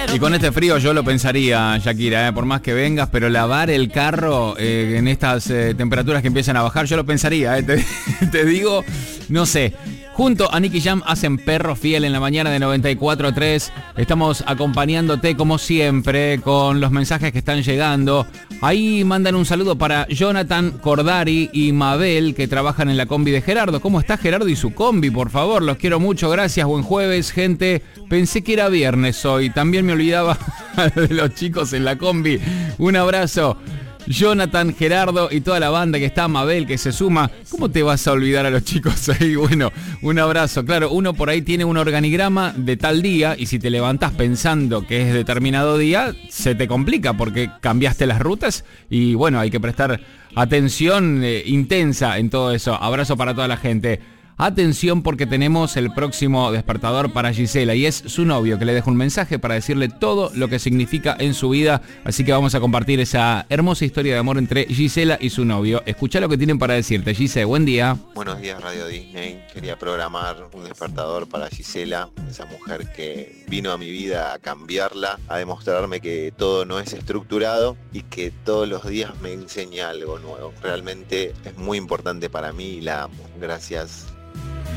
Y con este frío yo lo pensaría, Shakira, por más que vengas, pero lavar el carro en estas temperaturas que empiezan a bajar, yo lo pensaría, te digo, no sé. Junto a Nicky Jam hacen Perro Fiel en la mañana de 94.3. Estamos acompañándote como siempre con los mensajes que están llegando. Ahí mandan un saludo para Jonathan Cordari y Mabel, que trabajan en la combi de Gerardo. ¿Cómo está Gerardo y su combi? Por favor, los quiero mucho. Gracias, buen jueves, gente. Pensé que era viernes hoy. También me olvidaba de los chicos en la combi. Un abrazo. Jonathan, Gerardo y toda la banda que está, Mabel que se suma. ¿Cómo te vas a olvidar a los chicos ahí? Bueno, un abrazo. Claro, uno por ahí tiene un organigrama de tal día y si te levantás pensando que es determinado día, se te complica porque cambiaste las rutas y bueno, hay que prestar atención intensa en todo eso. Abrazo para toda la gente. Atención porque tenemos el próximo despertador para Gisela y es su novio que le deja un mensaje para decirle todo lo que significa en su vida. Así que vamos a compartir esa hermosa historia de amor entre Gisela y su novio. Escuchá lo que tienen para decirte. Gisela, buen día. Buenos días, Radio Disney. Quería programar un despertador para Gisela, esa mujer que vino a mi vida a cambiarla, a demostrarme que todo no es estructurado y que todos los días me enseña algo nuevo. Realmente es muy importante para mí y la amo. Gracias.